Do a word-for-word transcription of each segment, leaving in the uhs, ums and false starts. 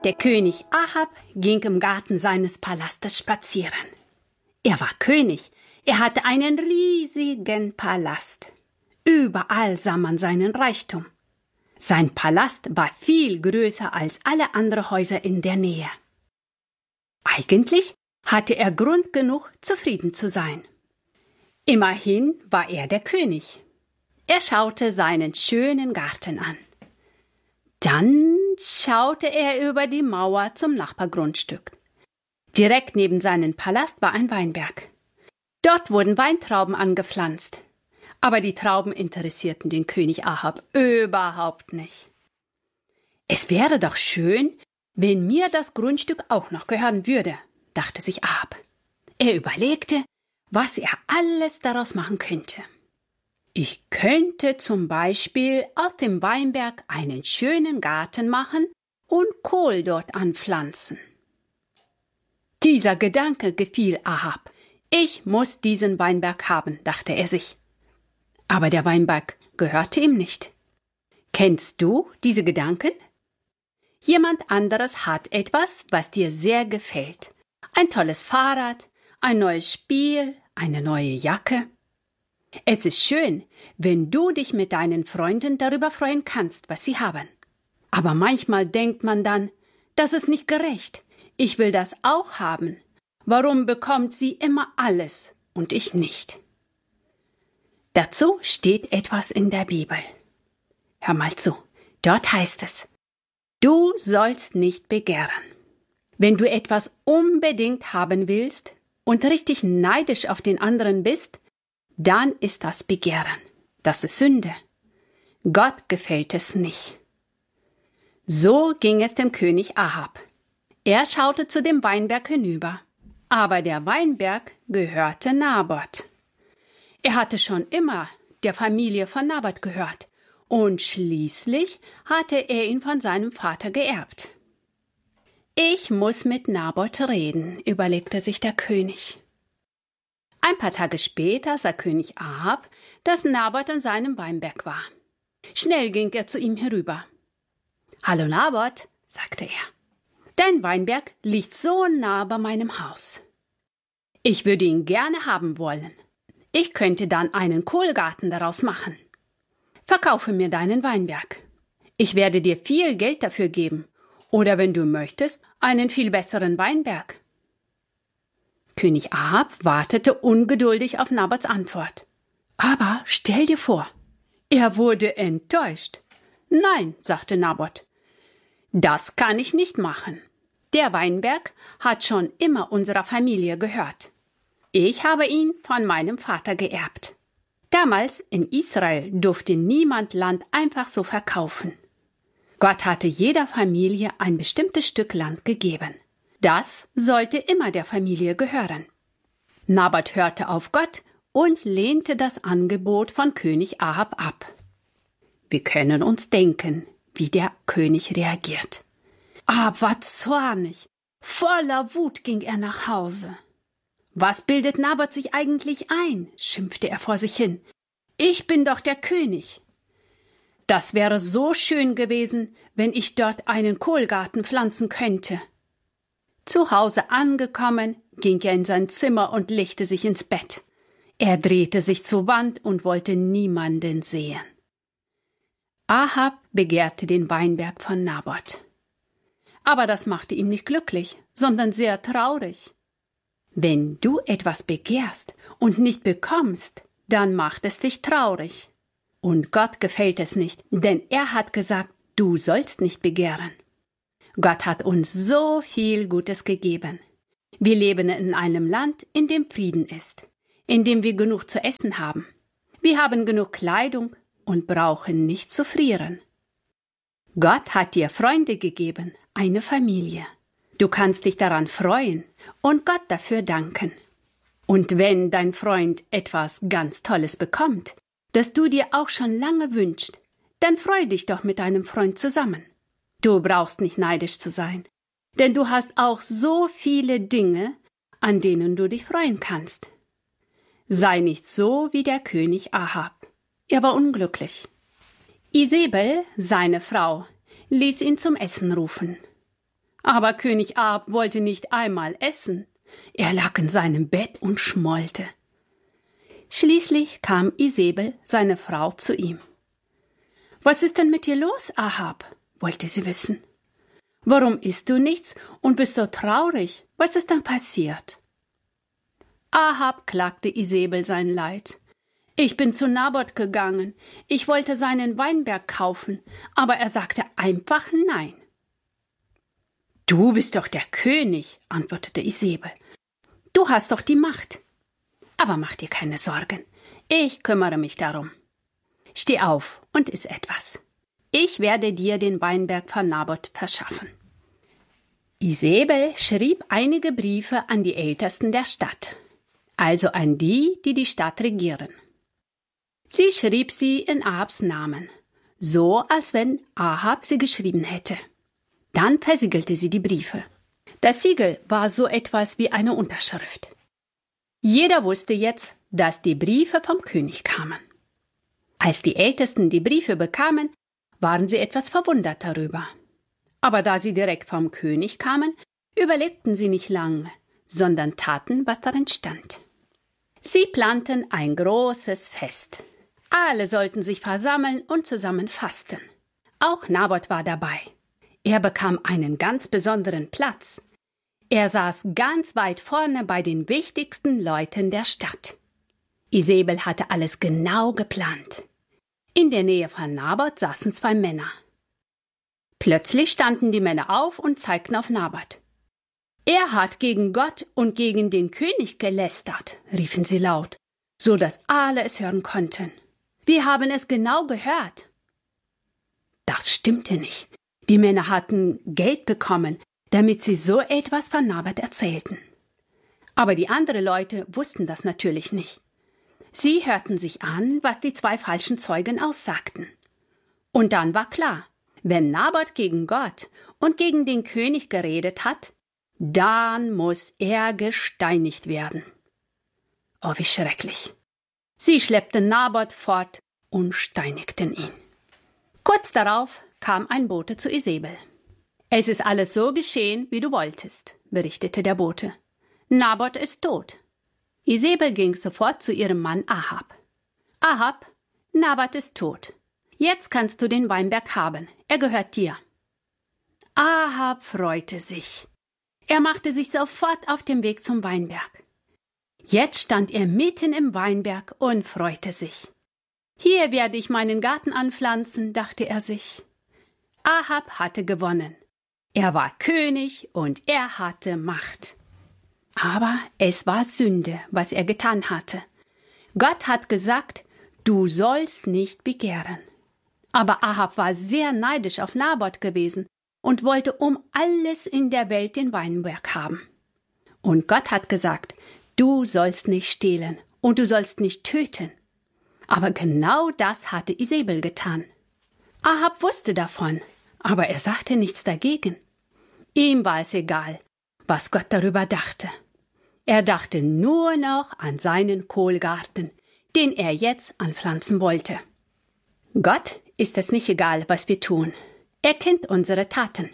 Der König Ahab ging im Garten seines Palastes spazieren. Er war König. Er hatte einen riesigen Palast. Überall sah man seinen Reichtum. Sein Palast war viel größer als alle anderen Häuser in der Nähe. Eigentlich hatte er Grund genug, zufrieden zu sein. Immerhin war er der König. Er schaute seinen schönen Garten an. Dann schaute er über die Mauer zum Nachbargrundstück. Direkt neben seinem Palast war ein Weinberg. Dort wurden Weintrauben angepflanzt. Aber die Trauben interessierten den König Ahab überhaupt nicht. Es wäre doch schön, wenn mir das Grundstück auch noch gehören würde, dachte sich Ahab. Er überlegte, was er alles daraus machen könnte. Ich könnte zum Beispiel aus dem Weinberg einen schönen Garten machen und Kohl dort anpflanzen. Dieser Gedanke gefiel Ahab. Ich muss diesen Weinberg haben, dachte er sich. Aber der Weinberg gehörte ihm nicht. Kennst du diese Gedanken? Jemand anderes hat etwas, was dir sehr gefällt. Ein tolles Fahrrad, ein neues Spiel, eine neue Jacke. Es ist schön, wenn du dich mit deinen Freunden darüber freuen kannst, was sie haben. Aber manchmal denkt man dann, das ist nicht gerecht. Ich will das auch haben. Warum bekommt sie immer alles und ich nicht? Dazu steht etwas in der Bibel. Hör mal zu, dort heißt es, du sollst nicht begehren. Wenn du etwas unbedingt haben willst und richtig neidisch auf den anderen bist, dann ist das Begehren. Das ist Sünde. Gott gefällt es nicht. So ging es dem König Ahab. Er schaute zu dem Weinberg hinüber. Aber der Weinberg gehörte Naboth. Er hatte schon immer der Familie von Naboth gehört und schließlich hatte er ihn von seinem Vater geerbt. Ich muss mit Naboth reden, überlegte sich der König. Ein paar Tage später sah König Ahab, dass Naboth an seinem Weinberg war. Schnell ging er zu ihm herüber. »Hallo Naboth«, sagte er, »dein Weinberg liegt so nah bei meinem Haus. Ich würde ihn gerne haben wollen. Ich könnte dann einen Kohlgarten daraus machen. Verkaufe mir deinen Weinberg. Ich werde dir viel Geld dafür geben. Oder wenn du möchtest, einen viel besseren Weinberg.« König Ahab wartete ungeduldig auf Naboths Antwort. Aber stell dir vor, er wurde enttäuscht. »Nein«, sagte Naboth, »das kann ich nicht machen. Der Weinberg hat schon immer unserer Familie gehört. Ich habe ihn von meinem Vater geerbt. Damals in Israel durfte niemand Land einfach so verkaufen. Gott hatte jeder Familie ein bestimmtes Stück Land gegeben. Das sollte immer der Familie gehören. Naboth hörte auf Gott und lehnte das Angebot von König Ahab ab. Wir können uns denken, wie der König reagiert. Ahab war zornig. Voller Wut ging er nach Hause. »Was bildet Naboth sich eigentlich ein?« schimpfte er vor sich hin. »Ich bin doch der König. Das wäre so schön gewesen, wenn ich dort einen Kohlgarten pflanzen könnte.« Zu Hause angekommen, ging er in sein Zimmer und legte sich ins Bett. Er drehte sich zur Wand und wollte niemanden sehen. Ahab begehrte den Weinberg von Naboth. Aber das machte ihn nicht glücklich, sondern sehr traurig. Wenn du etwas begehrst und nicht bekommst, dann macht es dich traurig. Und Gott gefällt es nicht, denn er hat gesagt, du sollst nicht begehren. Gott hat uns so viel Gutes gegeben. Wir leben in einem Land, in dem Frieden ist, in dem wir genug zu essen haben. Wir haben genug Kleidung und brauchen nicht zu frieren. Gott hat dir Freunde gegeben, eine Familie. Du kannst dich daran freuen und Gott dafür danken. Und wenn dein Freund etwas ganz Tolles bekommt, das du dir auch schon lange wünschst, dann freu dich doch mit deinem Freund zusammen. Du brauchst nicht neidisch zu sein, denn du hast auch so viele Dinge, an denen du dich freuen kannst. Sei nicht so wie der König Ahab. Er war unglücklich. Isebel, seine Frau, ließ ihn zum Essen rufen. Aber König Ahab wollte nicht einmal essen. Er lag in seinem Bett und schmollte. Schließlich kam Isebel, seine Frau, zu ihm. »Was ist denn mit dir los, Ahab?« wollte sie wissen. »Warum isst du nichts und bist so traurig? Was ist denn passiert?« Ahab klagte Isebel sein Leid. »Ich bin zu Naboth gegangen. Ich wollte seinen Weinberg kaufen, aber er sagte einfach nein.« »Du bist doch der König«, antwortete Isebel. »Du hast doch die Macht. Aber mach dir keine Sorgen. Ich kümmere mich darum. Steh auf und iss etwas. Ich werde dir den Weinberg von Naboth verschaffen.« Isebel schrieb einige Briefe an die Ältesten der Stadt, also an die, die die Stadt regieren. Sie schrieb sie in Ahabs Namen, so als wenn Ahab sie geschrieben hätte. Dann versiegelte sie die Briefe. Das Siegel war so etwas wie eine Unterschrift. Jeder wusste jetzt, dass die Briefe vom König kamen. Als die Ältesten die Briefe bekamen, waren sie etwas verwundert darüber. Aber da sie direkt vom König kamen, überlegten sie nicht lange, sondern taten, was darin stand. Sie planten ein großes Fest. Alle sollten sich versammeln und zusammen fasten. Auch Naboth war dabei. Er bekam einen ganz besonderen Platz. Er saß ganz weit vorne bei den wichtigsten Leuten der Stadt. Isebel hatte alles genau geplant. In der Nähe von Naboth saßen zwei Männer. Plötzlich standen die Männer auf und zeigten auf Naboth. »Er hat gegen Gott und gegen den König gelästert«, riefen sie laut, so dass alle es hören konnten. »Wir haben es genau gehört.« Das stimmte nicht. Die Männer hatten Geld bekommen, damit sie so etwas von Naboth erzählten. Aber die anderen Leute wussten das natürlich nicht. Sie hörten sich an, was die zwei falschen Zeugen aussagten. Und dann war klar, wenn Naboth gegen Gott und gegen den König geredet hat, dann muss er gesteinigt werden. Oh, wie schrecklich. Sie schleppten Naboth fort und steinigten ihn. Kurz darauf kam ein Bote zu Isebel. »Es ist alles so geschehen, wie du wolltest«, berichtete der Bote. »Naboth ist tot.« Isebel ging sofort zu ihrem Mann Ahab. »Ahab, Naboth ist tot. Jetzt kannst du den Weinberg haben, er gehört dir.« Ahab freute sich. Er machte sich sofort auf den Weg zum Weinberg. Jetzt stand er mitten im Weinberg und freute sich. »Hier werde ich meinen Garten anpflanzen«, dachte er sich. Ahab hatte gewonnen. Er war König und er hatte Macht. Aber es war Sünde, was er getan hatte. Gott hat gesagt, du sollst nicht begehren. Aber Ahab war sehr neidisch auf Naboth gewesen und wollte um alles in der Welt den Weinberg haben. Und Gott hat gesagt, du sollst nicht stehlen und du sollst nicht töten. Aber genau das hatte Isebel getan. Ahab wusste davon, aber er sagte nichts dagegen. Ihm war es egal, was Gott darüber dachte. Er dachte nur noch an seinen Kohlgarten, den er jetzt anpflanzen wollte. Gott ist es nicht egal, was wir tun. Er kennt unsere Taten,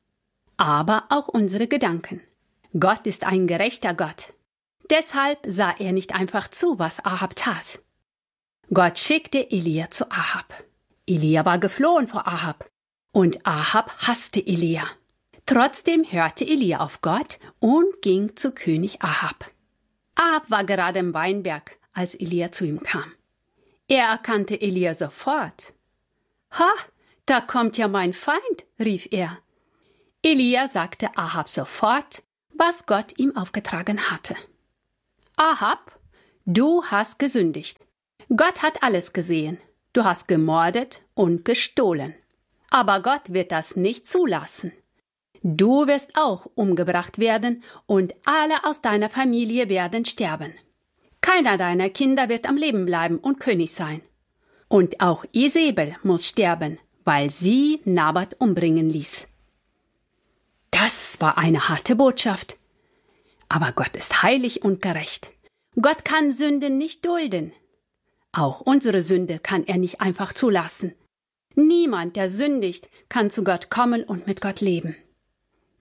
aber auch unsere Gedanken. Gott ist ein gerechter Gott. Deshalb sah er nicht einfach zu, was Ahab tat. Gott schickte Elia zu Ahab. Elia war geflohen vor Ahab und Ahab hasste Elia. Trotzdem hörte Elia auf Gott und ging zu König Ahab. Ahab war gerade im Weinberg, als Elia zu ihm kam. Er erkannte Elia sofort. »Ha, da kommt ja mein Feind«, rief er. Elia sagte Ahab sofort, was Gott ihm aufgetragen hatte. »Ahab, du hast gesündigt. Gott hat alles gesehen. Du hast gemordet und gestohlen. Aber Gott wird das nicht zulassen. Du wirst auch umgebracht werden und alle aus deiner Familie werden sterben. Keiner deiner Kinder wird am Leben bleiben und König sein. Und auch Isebel muss sterben, weil sie Naboth umbringen ließ.« Das war eine harte Botschaft. Aber Gott ist heilig und gerecht. Gott kann Sünde nicht dulden. Auch unsere Sünde kann er nicht einfach zulassen. Niemand, der sündigt, kann zu Gott kommen und mit Gott leben.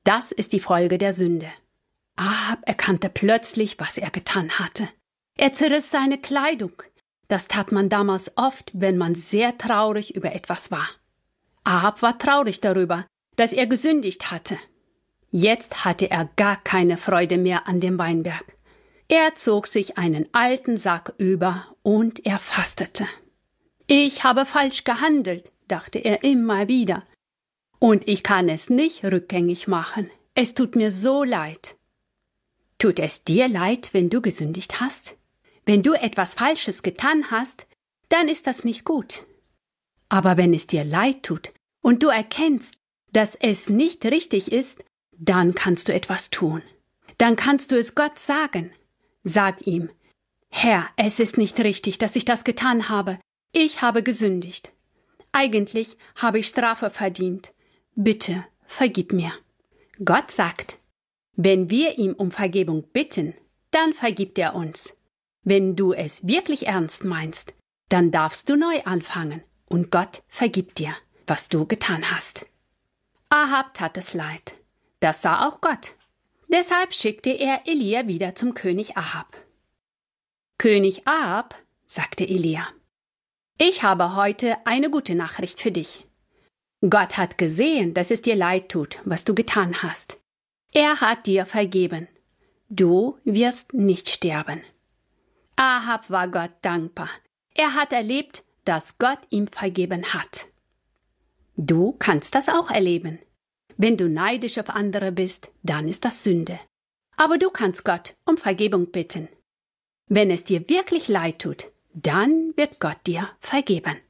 Das ist die Folge der Sünde. Ahab erkannte plötzlich, was er getan hatte. Er zerriss seine Kleidung. Das tat man damals oft, wenn man sehr traurig über etwas war. Ahab war traurig darüber, dass er gesündigt hatte. Jetzt hatte er gar keine Freude mehr an dem Weinberg. Er zog sich einen alten Sack über und er fastete. Ich habe falsch gehandelt, dachte er immer wieder. Und ich kann es nicht rückgängig machen. Es tut mir so leid. Tut es dir leid, wenn du gesündigt hast? Wenn du etwas Falsches getan hast, dann ist das nicht gut. Aber wenn es dir leid tut und du erkennst, dass es nicht richtig ist, dann kannst du etwas tun. Dann kannst du es Gott sagen. Sag ihm, Herr, es ist nicht richtig, dass ich das getan habe. Ich habe gesündigt. Eigentlich habe ich Strafe verdient. Bitte, vergib mir. Gott sagt, wenn wir ihm um Vergebung bitten, dann vergibt er uns. Wenn du es wirklich ernst meinst, dann darfst du neu anfangen und Gott vergibt dir, was du getan hast. Ahab tat es leid. Das sah auch Gott. Deshalb schickte er Elia wieder zum König Ahab. König Ahab, sagte Elia, ich habe heute eine gute Nachricht für dich. Gott hat gesehen, dass es dir leid tut, was du getan hast. Er hat dir vergeben. Du wirst nicht sterben. Ahab war Gott dankbar. Er hat erlebt, dass Gott ihm vergeben hat. Du kannst das auch erleben. Wenn du neidisch auf andere bist, dann ist das Sünde. Aber du kannst Gott um Vergebung bitten. Wenn es dir wirklich leid tut, dann wird Gott dir vergeben.